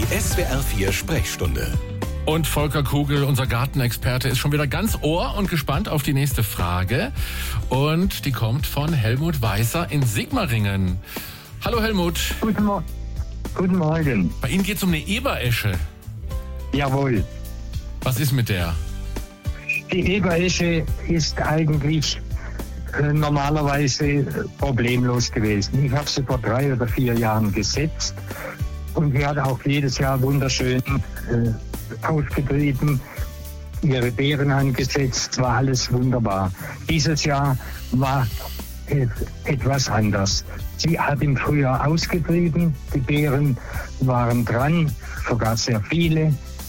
Die SWR 4 Sprechstunde. Und Volker Kugel, unser Gartenexperte, ist schon wieder ganz ohr und gespannt auf die nächste Frage. Und die kommt von Helmut Weißer in Sigmaringen. Hallo Helmut. Guten Morgen. Bei Ihnen geht es um eine Eberesche. Jawohl. Was ist mit der? Die Eberesche ist eigentlich normalerweise problemlos gewesen. Ich habe sie vor 3 oder 4 Jahren gesetzt und sie hat auch jedes Jahr wunderschön ausgetrieben, ihre Beeren angesetzt, war alles wunderbar. Dieses Jahr war es etwas anders. Sie hat im Frühjahr ausgetrieben, die Beeren waren dran, sogar sehr viele.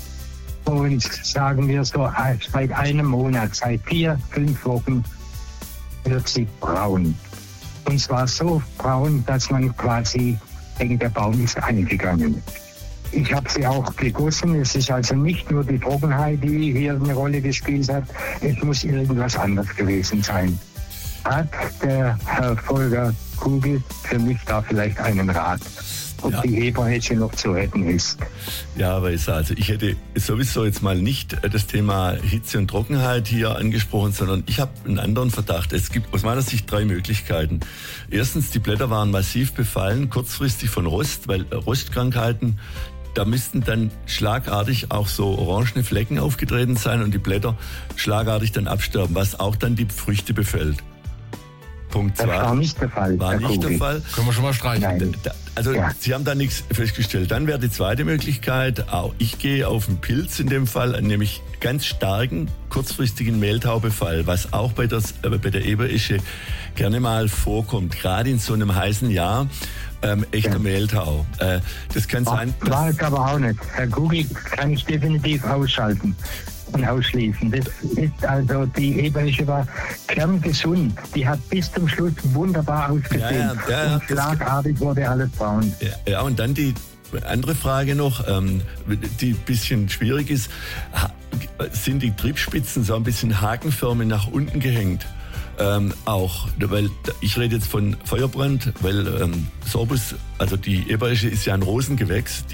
Und sagen wir so, seit einem Monat, seit 4-5 Wochen wird sie braun. Und zwar so braun, dass man quasi denkt, der Baum ist eingegangen. Ich habe sie auch gegossen. Es ist also nicht nur die Trockenheit, die hier eine Rolle gespielt hat. Es muss irgendwas anderes gewesen sein. Hat der Herr Volker Kugel für mich da vielleicht einen Rat, ob die Eberesche noch zu retten ist? Ja, Weißer, also ich hätte sowieso jetzt mal nicht das Thema Hitze und Trockenheit hier angesprochen, sondern ich habe einen anderen Verdacht. Es gibt aus meiner Sicht 3 Möglichkeiten. Erstens, die Blätter waren massiv befallen, kurzfristig von Rost, weil Rostkrankheiten, da müssten dann schlagartig auch so orangene Flecken aufgetreten sein und die Blätter schlagartig dann absterben, was auch dann die Früchte befällt. Punkt 2. Das war nicht der Fall. War nicht der Fall. Können wir schon mal streichen. Nein. Also Ja. Sie haben da nichts festgestellt. Dann wäre die zweite Möglichkeit, auch ich gehe auf einen Pilz in dem Fall, nämlich ganz starken, kurzfristigen Mehltaubefall, was auch bei der Eberesche gerne mal vorkommt, gerade in so einem heißen Jahr. Echter Mehltau. Das kann sein. War es aber auch nicht. Herr Kugel kann ich definitiv ausschalten und ausschließen. Das ist also, die Eberesche war kerngesund. Die hat bis zum Schluss wunderbar ausgesehen. Ja, und schlagartig wurde alles braun. Ja, und dann die andere Frage noch, die ein bisschen schwierig ist. Sind die Triebspitzen so ein bisschen hakenförmig nach unten gehängt? Auch, weil ich rede jetzt von Feuerbrand, weil Sorbus, also die Eberesche ist ja ein Rosengewächs,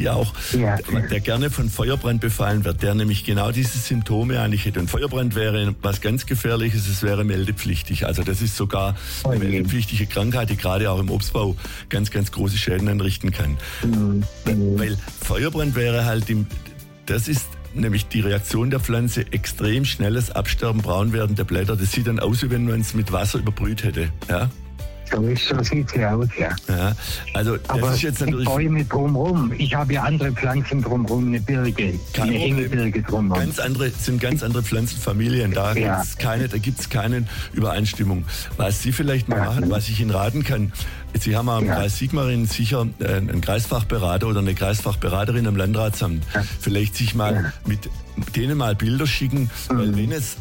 der gerne von Feuerbrand befallen wird, der nämlich genau diese Symptome eigentlich hätte. Und Feuerbrand wäre was ganz Gefährliches, es wäre meldepflichtig. Also das ist sogar eine meldepflichtige Krankheit, die gerade auch im Obstbau ganz, ganz große Schäden anrichten kann. Weil Feuerbrand wäre halt, das ist nämlich die Reaktion der Pflanze, extrem schnelles Absterben, Braunwerden der Blätter. Das sieht dann aus, wie wenn man es mit Wasser überbrüht hätte. Ja? So sieht es ja aus, ja. Ja, also das Aber ist jetzt natürlich die Bäume drumherum, ich habe ja andere Pflanzen drumherum, eine Birke, eine enge Birke drumherum. sind ganz andere Pflanzenfamilien. Da gibt's keine Übereinstimmung. Was Sie vielleicht mal machen, was ich Ihnen raten kann, Sie haben am Kreis Sigmaringen sicher einen Kreisfachberater oder eine Kreisfachberaterin am Landratsamt. Vielleicht sich mal mit denen mal Bilder schicken, weil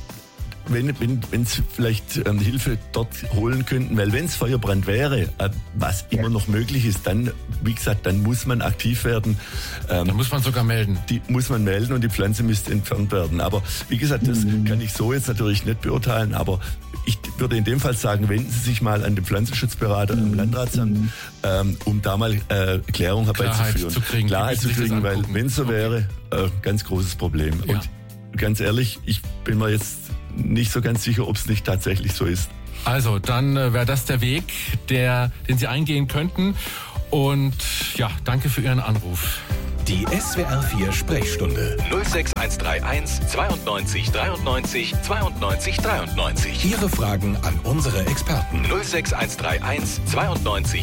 wenn Sie vielleicht Hilfe dort holen könnten, weil wenn es Feuerbrand wäre, was immer noch möglich ist, dann, wie gesagt, dann muss man aktiv werden. Dann muss man sogar melden. Die muss man melden und die Pflanze müsste entfernt werden. Aber wie gesagt, das kann ich so jetzt natürlich nicht beurteilen, aber ich würde in dem Fall sagen, wenden Sie sich mal an den Pflanzenschutzberater im Landratsamt, um da mal Klärung herbeizuführen. Klarheit zu kriegen, weil wenn es so wäre, ganz großes Problem. Ja. Und ganz ehrlich, ich bin mir jetzt nicht so ganz sicher, ob es nicht tatsächlich so ist. Also, dann wäre das der Weg, den Sie eingehen könnten. Und ja, danke für Ihren Anruf. Die SWR 4 Sprechstunde 06131 92 93 92 93. Ihre Fragen an unsere Experten 06131 92